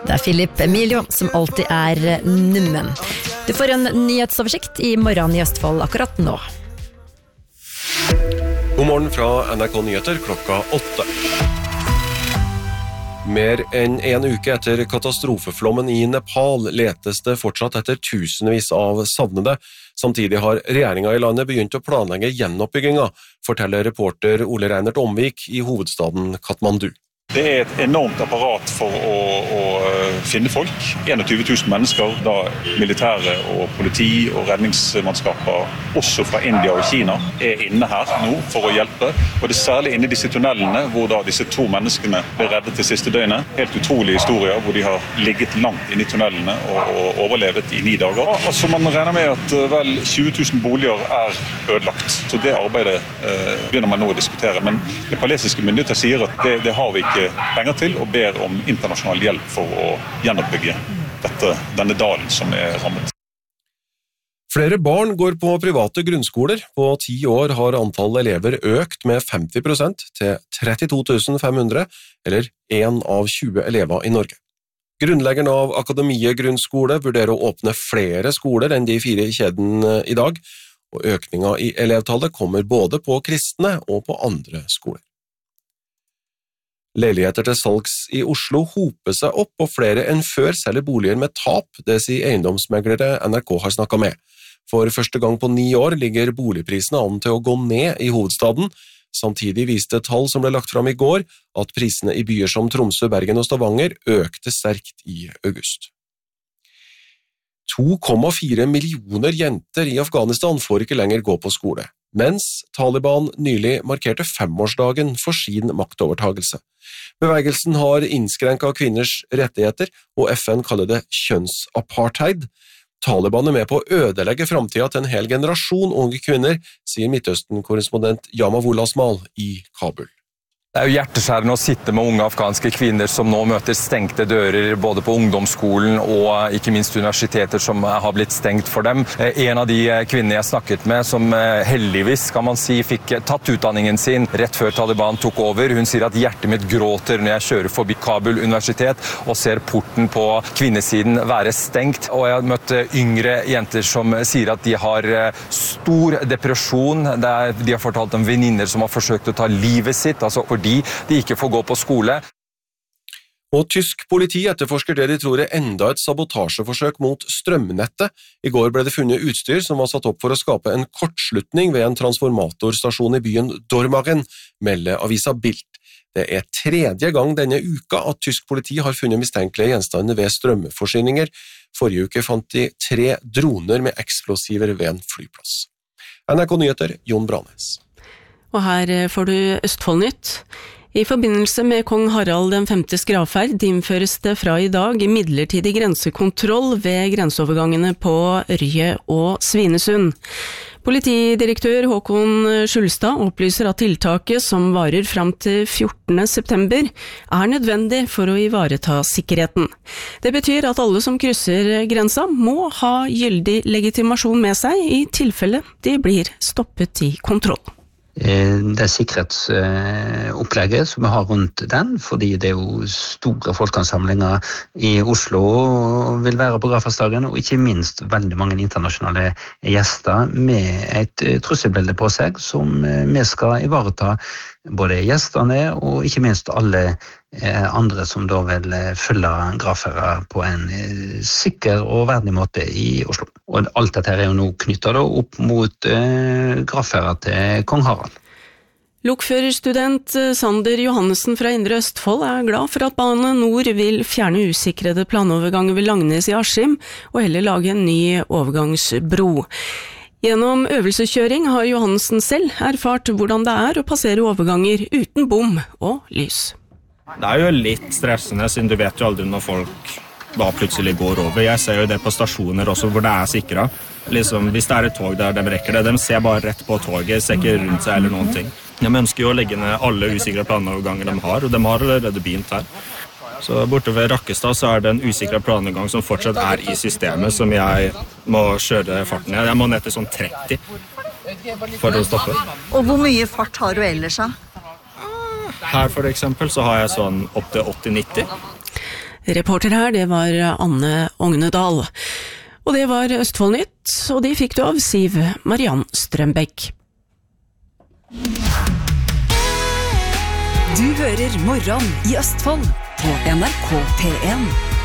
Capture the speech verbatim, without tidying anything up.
Det er Philip Emilio som alltid er nummen. Du får en nyhetsoversikt i morgen i Østfold akkurat nå. God morgen fra N R K Nyheter klokka åtte. Mer enn en uke etter katastrofeflommen i Nepal letes det fortsatt etter tusenvis av savnede. Samtidig har regjeringen i landet begynt å planlegge gjenoppbygginga, forteller reporter Ole Reinert Omvik i hovedstaden Kathmandu. Det er et enormt apparat for å, å finne folk. tjueen tusen mennesker, da militære og politi og redningsmannskaper, også fra India og Kina, er inne her nå for å hjelpe. Og det er særlig inne i disse tunnelene, hvor da disse to menneskene ble reddet til siste døgnet. Helt utrolige historier, hvor de har ligget langt inne i tunnelene og, og overlevet i ni dager. Altså man regner med at vel tjue tusen boliger er ødelagt. Så det arbeidet eh, begynner man nå å diskutere. Men nepalesiske myndigheter sier at det, det har vi ikke penger til, og ber om internasjonal hjelp for å gjenoppbygge dette, denne dalen som er rammet. Flere barn går på private grunnskoler. På ti år har antall elever økt med femti prosent til trettito tusen fem hundre, eller en av tjue elever i Norge. Grunnleggeren av Akademiet grunnskole vurderer å åpne flere skoler enn de fire i kjeden i dag, og økningen i elevtallet kommer både på kristne og på andre skoler. Leiligheter til salgs i Oslo hoper seg opp, og flere enn før selger boliger med tap, det sier eiendomsmeglere N R K har snakket med. For første gang på ni år ligger boligprisene an til å gå ned i hovedstaden. Samtidig viste tall som ble lagt fram i går at prisene i byer som Tromsø, Bergen og Stavanger økte sterkt i august. to komma fire millioner jenter i Afghanistan får ikke lenger gå på skole, mens Taliban nylig markerte femårsdagen for sin maktovertagelse. Bevegelsen har innskrenket kvinners rettigheter, og F N kaller det kjønnsapartheid. Taliban er med på å ødelegge fremtiden til en hel generasjon unge kvinner, sier Midtøsten-korrespondent Yamavul Asmal i Kabul. Det er jo hjerteskjærende å sitte med unge afghanske kvinner som nå møter stengte dører både på ungdomsskolen og ikke minst universiteter som har blitt stengt for dem. En av de kvinnene jeg snakket med som heldigvis, kan man si, fikk tatt utdanningen sin rett før Taliban tok over. Hun sier at hjertet mitt gråter når jeg kjører forbi Kabul universitet og ser porten på kvinnesiden være stengt. Og jeg har møtt yngre jenter som sier at de har stor depresjon. De har fortalt om venninner som har forsøkt å ta livet sitt, altså fordi de ikke får gå på skole. Og tysk politi etterforsker det de tror er enda et sabotasjeforsøk mot strømnettet. I går ble det funnet utstyr som var satt opp for å skape en kortslutning ved en transformatorstasjon i byen Dormagen, melder avisa Bild. Det er tredje gang denne uka at tysk politi har funnet mistenkelige gjenstander ved strømforsyninger. Forrige uke fant de tre droner med eksplosiver ved en flyplass. N R K Nyheter, Jon Branes. Og her får du Østfoldnytt. I forbindelse med kong Harald den femtes gravferd innføres det fra i dag midlertidig grensekontroll ved grenseovergangene på Ørje og Svinesund. Politidirektør Håkon Skjulstad opplyser at tiltaket, som varer fram til fjortende september, er nødvendig for å ivareta sikkerheten. Det betyr at alle som krysser grensa må ha gyldig legitimasjon med seg i tilfelle de blir stoppet i kontroll. Det sikkerhetsopplegget som vi har rundt den, fordi det er jo store folkeansamlinger i Oslo vil være på gravferdsdagen, og ikke minst veldig mange internasjonale gjester med et trusselbilde på seg som vi skal ivareta både gjestene og ikke minst alle andre som da vil følge gravferder på en sikker og verdig måte i Oslo. Og alt dette er jo nå knyttet da opp mot eh, gravferder til kong Harald. Lokførerstudent Sander Johannessen fra Indre Østfold er glad for at Bane Nor vil fjerne usikrede planoverganger ved Langnes i Askim og heller lage en ny overgangsbro. Gjennom øvelseskjøring har Johannessen selv erfart hvordan det er å passere overganger uten bom og lys. Det er jo litt stressende, siden du vet jo aldri når folk da plutselig går over. Jeg ser jo det på stasjoner også, hvor det er sikret. Liksom, hvis det er et tog der de rekker det, de ser bare rett på toget, ser ikke rundt seg eller noen ting. De ønsker jo å legge ned alle usikre planoverganger de har, og de har allerede begynt her. Så borte ved Rakkestad så er det en usikker planovergang som fortsatt er i systemet, som jeg må kjøre farten i. Jeg må ned til sånn tretti for å stoppe. Og hvor mye fart har du ellers da? Her for eksempel så har jeg sånn opp til åtti nitti. Reporter her, det var Anne Ognedal. Og det var Østfoldnytt, og de fikk du av Siv Mariann Strømbekk. Du hører Morgen i Østfold på N R K P en.